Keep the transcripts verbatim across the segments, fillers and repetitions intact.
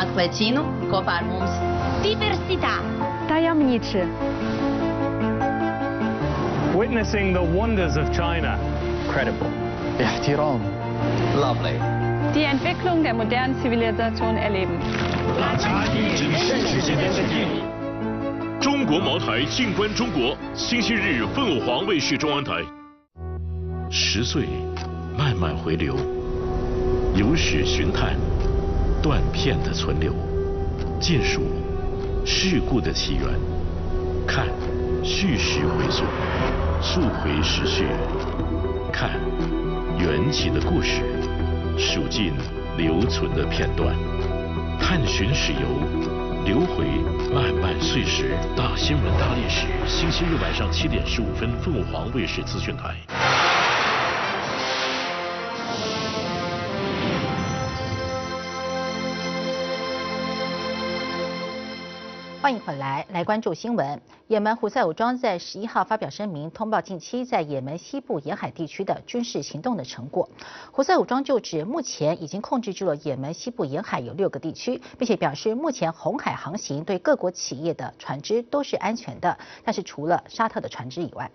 atklēķinu kopā ar mums. Diversità. Tajemniczy. Witnessing the wonders of China. Credible. احترام. Lovely. Die Entwicklung der modernen Zivilisation erleben. 中国茅台，静观中国。星期日，凤凰卫视中央台。十岁，慢慢回流，由史寻探，断片的存留，尽数事故的起源，看叙事回溯，溯回时序，看缘起的故事，数尽留存的片段，探寻史游，流回漫漫岁时。大新闻大历史，星期日晚上七点十五分，凤凰卫视资讯台。 欢迎回来，来关注新闻。也门胡塞武装在十一号发表声明，通报近期在也门西部沿海地区的军事行动的成果。胡塞武装就指，目前已经控制住了也门西部沿海有六个地区，并且表示，目前红海航行对各国企业的船只都是安全的，但是除了沙特的船只以外。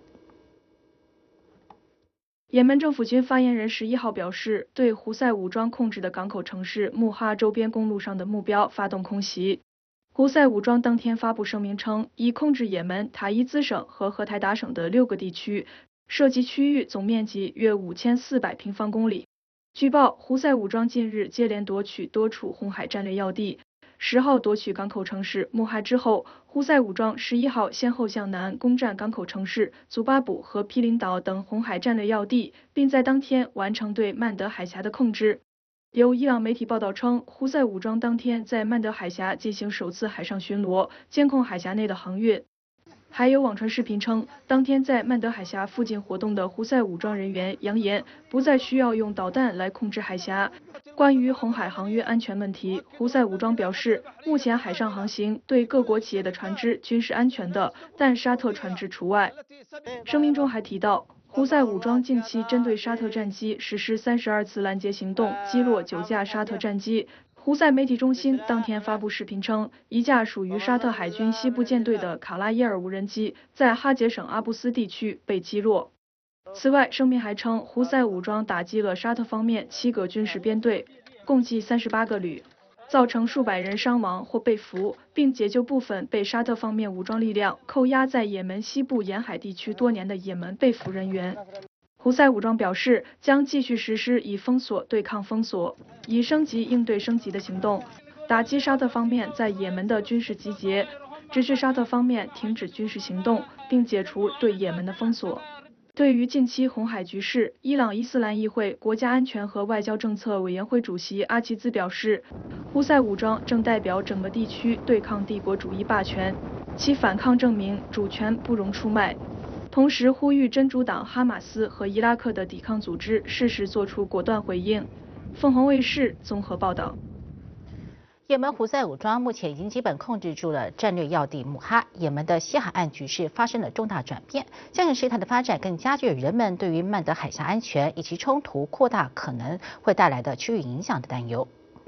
也门政府军发言人十一号表示，对胡塞武装控制的港口城市穆哈周边公路上的目标发动空袭。胡塞武装当天发布声明称，已控制也门塔伊兹省和荷台达省的六个地区，涉及区域总面积约五千四百平方公里。据报，胡塞武装近日接连夺取多处红海战略要地。十号夺取港口城市穆哈之后，胡塞武装十一号先后向南攻占港口城市祖巴卜和毗邻岛等红海战略要地，并在当天完成对曼德海峡的控制。有伊朗媒体报道称，胡塞武装当天在曼德海峡进行首次海上巡逻，监控海峡内的航运。还有网传视频称，当天在曼德海峡附近活动的胡塞武装人员扬言，不再需要用导弹来控制海峡。关于红海航运安全问题，胡塞武装表示，目前海上航行对各国企业的船只均是安全的，但沙特船只除外。声明中还提到，胡塞武装近期针对沙特战机实施三十二次拦截行动，击落九架沙特战机。胡塞媒体中心当天发布视频称，一架属于沙特海军西部舰队的卡拉耶尔无人机在哈杰省阿布斯地区被击落。此外，声明还称，胡塞武装打击了沙特方面七个军事编队，共计三十八个旅，造成数百人伤亡或被俘，并解救部分被沙特方面武装力量扣押在也门西部沿海地区多年的也门被俘人员。胡塞武装表示，将继续实施以封锁对抗封锁，以升级应对升级的行动，打击沙特方面在也门的军事集结，支持沙特方面停止军事行动，并解除对也门的封锁。对于近期红海局势，伊朗伊斯兰议会国家安全和外交政策委员会主席阿齐兹表示，胡塞武装正代表整个地区对抗帝国主义霸权，其反抗证明主权不容出卖。同时呼吁真主党哈马斯和伊拉克的抵抗组织适时做出果断回应。凤凰卫视综合报道。 也门胡塞武装目前已经基本控制住了战略要地穆哈，也门的西海岸局势发生了重大转变，这样事态的发展更加剧人们对于曼德海峡安全以及冲突扩大可能会带来的区域影响的担忧。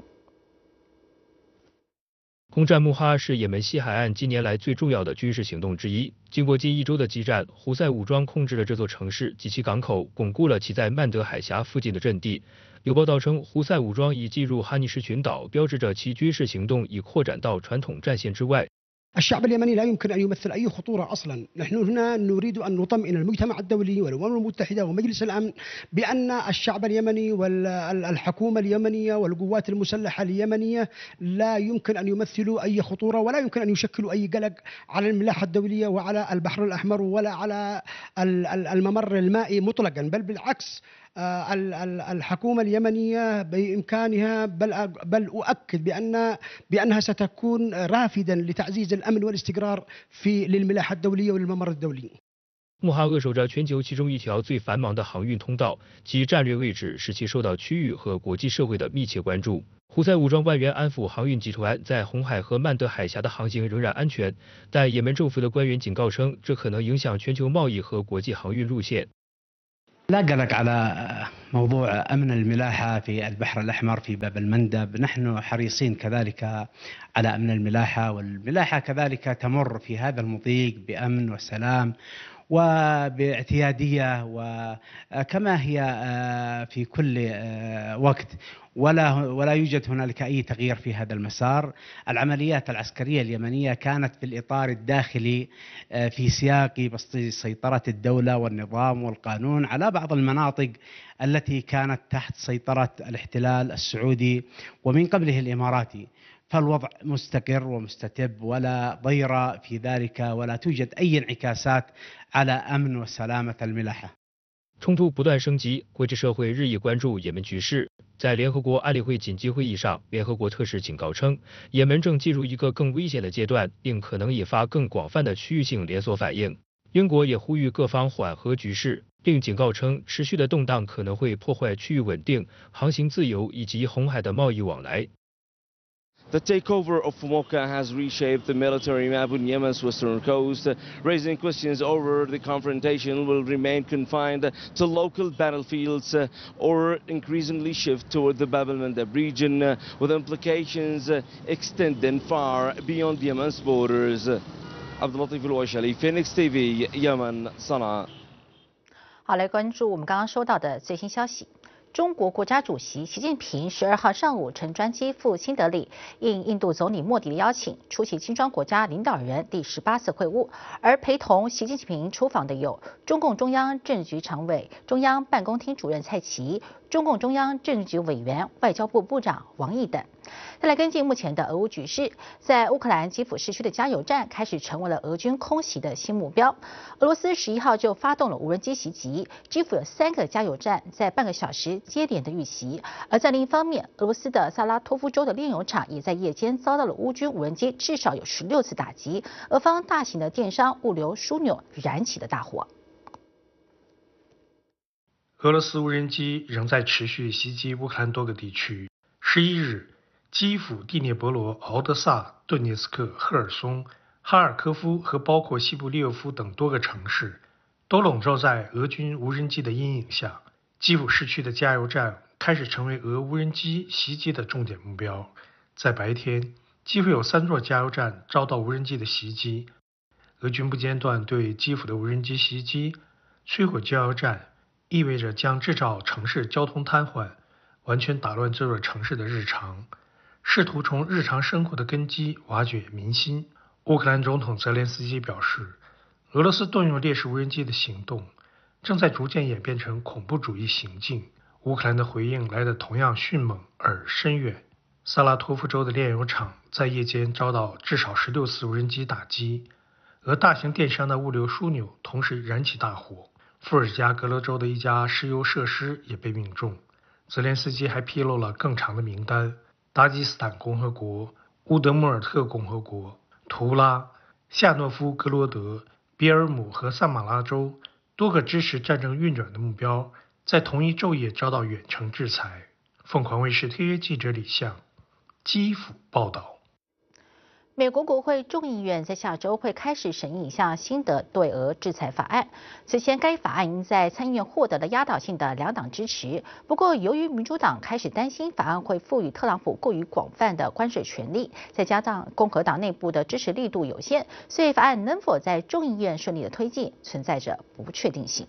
攻占穆哈是也门西海岸近年来最重要的军事行动之一。经过近一周的激战，胡塞武装控制了这座城市及其港口，巩固了其在曼德海峡附近的阵地。有报道称，胡塞武装已进入哈尼什群岛，标志着其军事行动已扩展到传统战线之外。 الشعب اليمني لا يمكن أن يمثل أي خطورة أصلا، نحن هنا نريد أن نطمئن المجتمع الدولي والأمم المتحدة ومجلس الأمن بأن الشعب اليمني والحكومة اليمنية والقوات المسلحة اليمنية لا يمكن أن يمثلوا أي خطورة ولا يمكن أن يشكلوا أي قلق على الملاحة الدولية وعلى البحر الأحمر ولا على الممر المائي مطلقا، بل بالعكس الحكومة اليمنية بإمكانها بل بل أؤكد بأن بأنها ستكون رافدا لتعزيز الأمن والاستقرار في للملاحة الدولية وللممر الدولي。 穆哈扼守着全球其中一条最繁忙的航运通道，其战略位置使其受到区域和国际社会的密切关注。胡塞武装万元安抚航运集团在红海和曼德海峡的航行仍然安全，但也门政府的官员警告称，这可能影响全球贸易和国际航运路线。 لا قلق على موضوع أمن الملاحة في البحر الأحمر في باب المندب، نحن حريصين كذلك على أمن الملاحة، والملاحة كذلك تمر في هذا المضيق بأمن وسلام وباعتيادية وكما هي في كل وقت، ولا ولا يوجد هنالك أي تغيير في هذا المسار. العمليات العسكرية اليمنية كانت في الإطار الداخلي في سياق سيطرة الدولة والنظام والقانون على بعض المناطق التي كانت تحت سيطرة الاحتلال السعودي ومن قبله الإماراتي، فالوضع مستقر ومستتب ولا ضير في ذلك ولا توجد أي انعكاسات على أمن وسلامة الملاحة。 冲突不断升级，国际社会日益关注也门局势。在联合国安理会紧急会议上，联合国特使警告称，也门正进入一个更危险的阶段，并可能引发更广泛的区域性连锁反应。英国也呼吁各方缓和局势，并警告称，持续的动荡可能会破坏区域稳定、航行自由以及红海的贸易往来。 The takeover of Mocha has reshaped the military map on Yemen's western coast, raising questions over the confrontation will remain confined to local battlefields or increasingly shift toward the Bab el-Mandeb region, with implications extending far beyond Yemen's borders. Abdulatif al-Washali, Phoenix T V, Yemen, Sana'a。 好，来关注我们刚刚收到的最新消息。中国国家主席习近平十二号上午乘专机赴新德里，应印度总理莫迪的邀请，出席金砖国家领导人第十八次会晤。而陪同习近平出访的有中共中央政治局常委、中央办公厅主任蔡奇、中共中央政治局委员、外交部部长王毅等。再来跟进目前的俄乌局势，在乌克兰基辅市区的加油站开始成为了俄军空袭的新目标。俄罗斯十一号就发动了无人机袭击，基辅有三个加油站在半个小时接连的遇袭。而在另一方面，俄罗斯的萨拉托夫州的炼油厂也在夜间遭到了乌军无人机至少有十六次打击，俄方大型的电商物流枢纽燃起了大火。 俄罗斯无人机仍在持续袭击乌克兰多个地区。十一日，基辅、第聂伯罗、敖德萨、顿涅斯克、赫尔松、哈尔科夫和包括西部利沃夫等多个城市都笼罩在俄军无人机的阴影下。基辅市区的加油站开始成为俄无人机袭击的重点目标。在白天，基辅有三座加油站遭到无人机的袭击。俄军不间断对基辅的无人机袭击，摧毁加油站，意味着将制造城市交通瘫痪，完全打乱这座城市的日常，试图从日常生活的根基瓦解民心。乌克兰总统泽连斯基表示，俄罗斯动用烈士无人机的行动正在逐渐演变成恐怖主义行径。乌克兰的回应来得同样迅猛而深远。萨拉托夫州的炼油厂在夜间遭到至少十六次无人机打击，而大型电商的物流枢纽同时燃起大火。伏尔加格勒州的一家石油设施也被命中。泽连斯基还披露了更长的名单：达吉斯坦共和国、乌德穆尔特共和国、图拉、夏诺夫哥罗德、比尔姆和萨马拉州多个支持战争运转的目标，在同一昼夜遭到远程制裁。凤凰卫视特约记者李相，基辅报道。 美国国会众议院在下周会开始审议一项新的对俄制裁法案。此前，该法案因在参议院获得了压倒性的两党支持。不过，由于民主党开始担心法案会赋予特朗普过于广泛的关税权利，再加上共和党内部的支持力度有限，所以法案能否在众议院顺利的推进，存在着不确定性。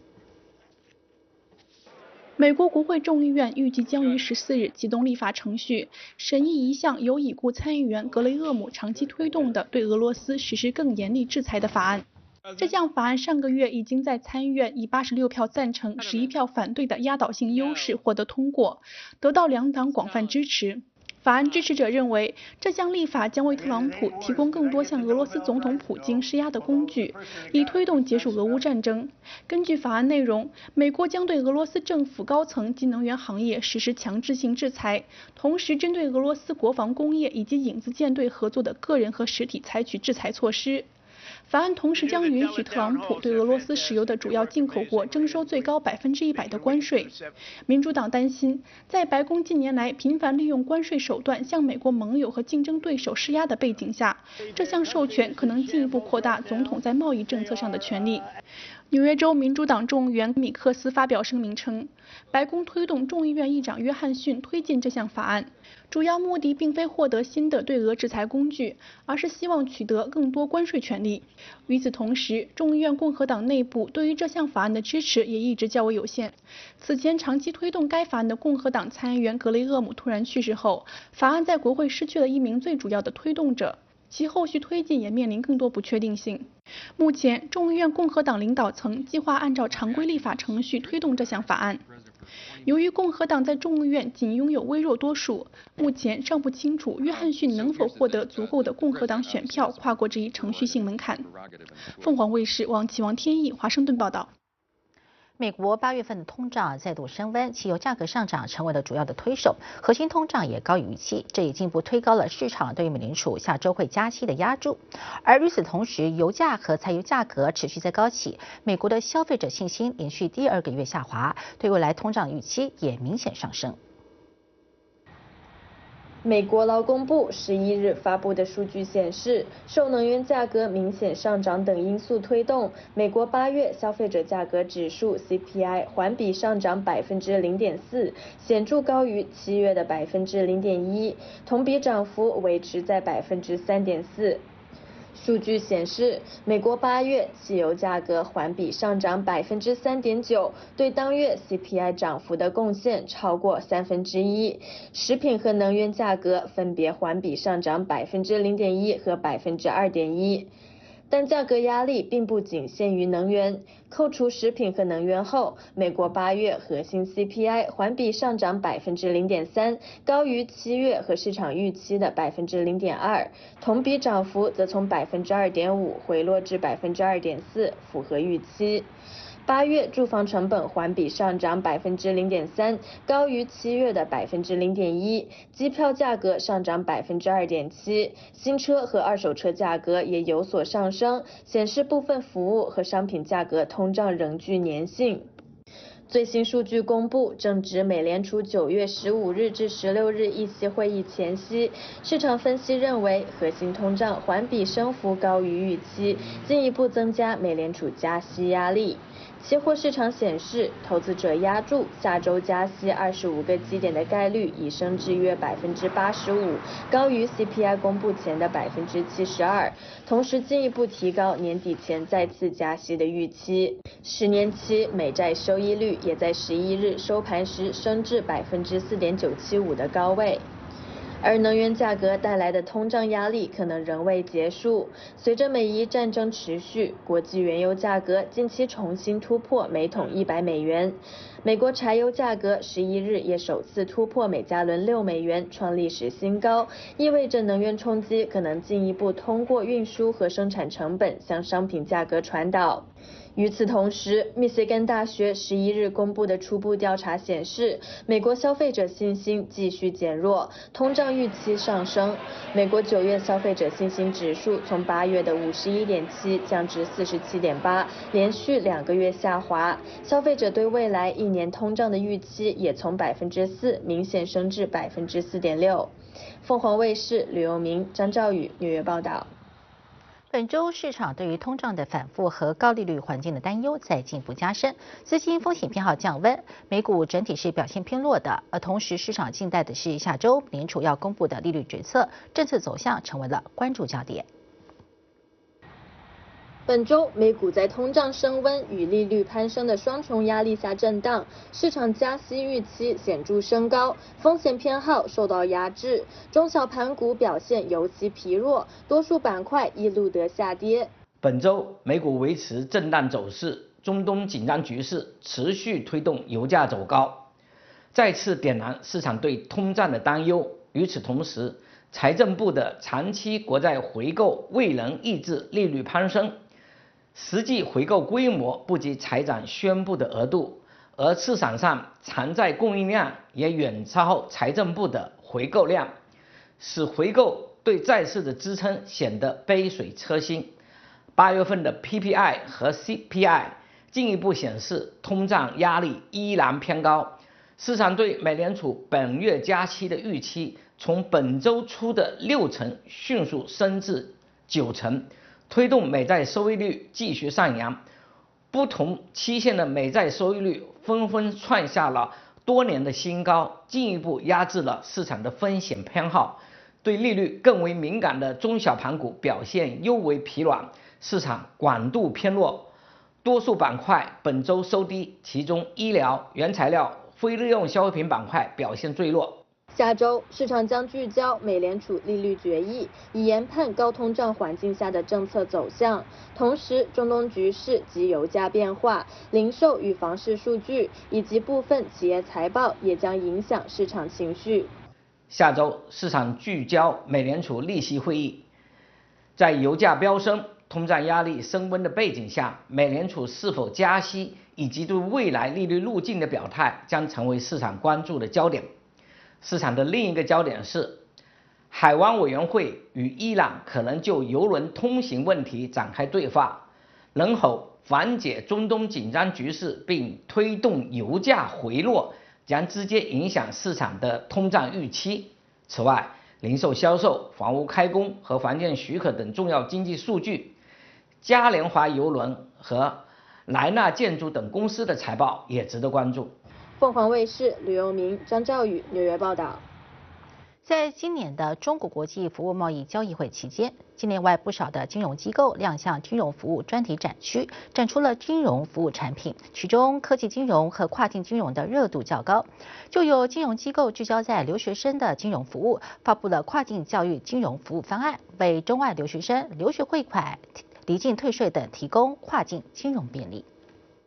美国国会众议院预计将于十四日启动立法程序，审议一项由已故参议员格雷厄姆长期推动的对俄罗斯实施更严厉制裁的法案。这项法案上个月已经在参议院以八十六票赞成、十一票反对的压倒性优势获得通过，得到两党广泛支持。法案支持者认为，这项立法将为特朗普提供更多向俄罗斯总统普京施压的工具，以推动结束俄乌战争。根据法案内容，美国将对俄罗斯政府高层及能源行业实施强制性制裁，同时针对俄罗斯国防工业以及影子舰队合作的个人和实体采取制裁措施。法案同时将允许特朗普对俄罗斯石油的主要进口国征收最高百分之一百的关税。民主党担心，在白宫近年来频繁利用关税手段向美国盟友和竞争对手施压的背景下，这项授权可能进一步扩大总统在贸易政策上的权力。 纽约州民主党众议员米克斯发表声明称，白宫推动众议院议长约翰逊推进这项法案，主要目的并非获得新的对俄制裁工具，而是希望取得更多关税权利。与此同时，众议院共和党内部对于这项法案的支持也一直较为有限。此前长期推动该法案的共和党参议员格雷厄姆突然去世后，法案在国会失去了一名最主要的推动者。其后续推进也面临更多不确定性。目前，众议院共和党领导层计划按照常规立法程序推动这项法案。由于共和党在众议院仅拥有微弱多数，目前尚不清楚约翰逊能否获得足够的共和党选票跨过这一程序性门槛。凤凰卫视王启王天意华盛顿报道。 美国八月份的通胀再度升温，汽油价格上涨成为了主要的推手，核心通胀也高于预期，这也进一步推高了市场对于美联储下周会加息的押注。而与此同时，油价和柴油价格持续在高企，美国的消费者信心连续第二个月下滑，对未来通胀预期也明显上升。 美国劳工部十一日发布的数据显示，受能源价格明显上涨等因素推动，美国八月消费者价格指数 C P I 环比上涨百分之零点四，显著高于七月的百分之零点一，同比涨幅维持在百分之三点四。数据显示，美国八月汽油价格环比上涨百分之三点九，对当月 C P I 涨幅的贡献超过三分之一。食品和能源价格分别环比上涨百分之零点一和百分之二点一。但价格压力并不仅限于能源，扣除食品和能源后，美国八月核心 C P I 环比上涨百分之零点三，高于七月和市场预期的百分之零点二，同比涨幅则从百分之二点五回落至百分之二点四，符合预期。八月住房成本环比上涨百分之零点三，高于七月的百分之零点一。机票价格上涨百分之二点七，新车和二手车价格也有所上升，显示部分服务和商品价格通胀仍具粘性。最新数据公布，正值美联储九月十五日至十六日议息会议前夕，市场分析认为核心通胀环比升幅高于预期，进一步增加美联储加息压力。期货市场显示，投资者押注下周加息二十五个基点的概率已升至约百分之八十五，高于 C P I 公布前的百分之七十二，同时进一步提高年底前再次加息的预期。十年期美债收益率也在十一日收盘时升至百分之四点九七五的高位。而能源价格带来的通胀压力可能仍未结束。随着美伊战争持续，国际原油价格近期重新突破每桶一百美元。美国柴油价格十一日也首次突破每加仑六美元，创历史新高，意味着能源冲击可能进一步通过运输和生产成本向商品价格传导。与此同时，密歇根大学十一日公布的初步调查显示，美国消费者信心继续减弱，通胀预期上升。美国九月消费者信心指数从八月的五十一点七降至四十七点八，连续两个月下滑。消费者对未来一年通胀的预期也从百分之四明显升至百分之四点六。凤凰卫视吕佑明、张兆宇纽约报道。 本周市场对于通胀的反复和高利率环境的担忧在进一步加深，资金风险偏好降温，美股整体是表现偏弱的。而同时，市场静待的是下周美联储要公布的利率决策，政策走向成为了关注焦点。 本周美股在通胀升温与利率攀升的双重压力下震荡，市场加息预期显著升高，风险偏好受到压制，中小盘股表现尤其疲弱，多数板块亦录得下跌。 本周美股维持震荡走势，中东紧张局势持续推动油价走高，再次点燃市场对通胀的担忧。与此同时，财政部的长期国债回购未能抑制利率攀升，实际回购规模不及财长宣布的额度，而市场上偿债供应量也远超财政部的回购量，使回购对债市的支撑显得杯水车薪。八月份的 P P I 和 C P I 进一步显示通胀压力依然偏高，市场对美联储本月加息的预期从本周初的六成迅速升至九成，推动美债收益率继续上扬。 不同期限的美债收益率纷纷创下了多年的新高，进一步压制了市场的风险偏好。对利率更为敏感的中小盘股表现尤为疲软，市场广度偏弱，多数板块本周收低，其中医疗、原材料、非日用消费品板块表现最弱。 下周市场将聚焦美联储利率决议，以研判高通胀环境下的政策走向。同时，中东局势及油价变化、零售与房市数据以及部分企业财报也将影响市场情绪。 下周市场聚焦美联储利息会议，在油价飙升、通胀压力升温的背景下，美联储是否加息以及对未来利率路径的表态将成为市场关注的焦点。市场的另一个焦点是，海湾委员会与伊朗可能就油轮通行问题展开对话，能否缓解中东紧张局势并推动油价回落，将直接影响市场的通胀预期。此外，零售销售、房屋开工和房建许可等重要经济数据，嘉年华邮轮和莱纳建筑等公司的财报也值得关注。 凤凰卫视吕佑明、张兆宇纽约报道。 在今年的中国国际服务贸易交易会期间，境内外不少的金融机构亮相金融服务专题展区，展出了金融服务产品，其中科技金融和跨境金融的热度较高。就有金融机构聚焦在留学生的金融服务，发布了跨境教育金融服务方案，为中外留学生留学汇款、离境退税等提供跨境金融便利。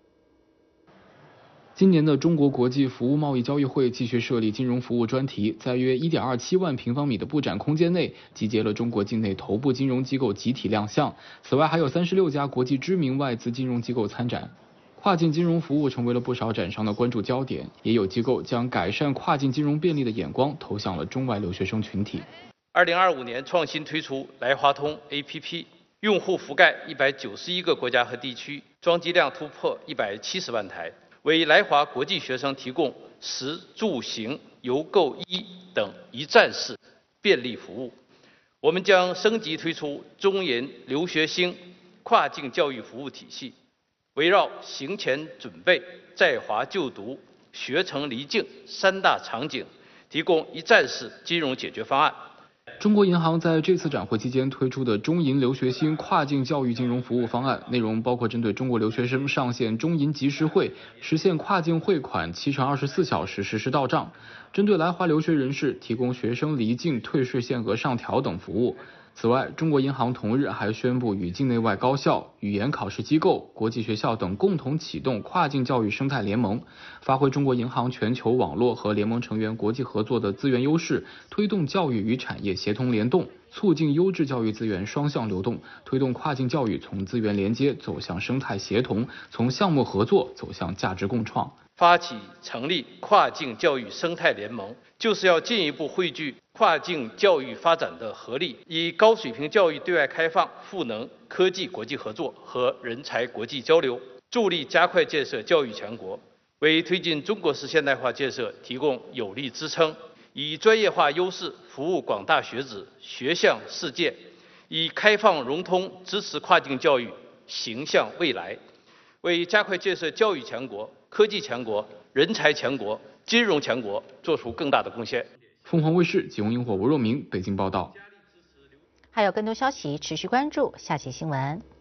今年的中国国际服务贸易交易会继续设立金融服务专题，在约 一点二七万平方米的布展空间内，集结了中国境内头部金融机构集体亮相。此外，还有三十六家国际知名外资金融机构参展。跨境金融服务成为了不少展商的关注焦点，也有机构将改善跨境金融便利的眼光投向了中外留学生群体。 二零二五年创新推出来华通 A P P， 用户覆盖一百九十一个国家和地区，装机量突破一百七十万台。为来华国际学生提供食住行、邮购医等一站式便利服务。我们将升级推出中银留学星跨境教育服务体系，围绕行前准备、在华就读、学成离境三大场景，提供一站式金融解决方案。 中国银行在这次展会期间推出的中银留学星跨境教育金融服务方案，内容包括针对中国留学生上线中银即时汇，实现跨境汇款七乘二十四小时实时到账；针对来华留学人士提供学生离境退税限额上调等服务。此外，中国银行同日还宣布与境内外高校、语言考试机构、国际学校等共同启动跨境教育生态联盟，发挥中国银行全球网络和联盟成员国际合作的资源优势，推动教育与产业协同联动，促进优质教育资源双向流动，推动跨境教育从资源连接走向生态协同，从项目合作走向价值共创。 发起成立跨境教育生态联盟，就是要进一步汇聚跨境教育发展的合力，以高水平教育对外开放赋能科技国际合作和人才国际交流，助力加快建设教育强国，为推进中国式现代化建设提供有力支撑，以专业化优势服务广大学子学向世界，以开放融通支持跨境教育形象未来，为加快建设教育强国、科技强国、人才强国、金融强国做出更大的贡献。 凤凰卫视吉鸿萤火吴若明北京报道。 还有更多消息持续关注下期新闻。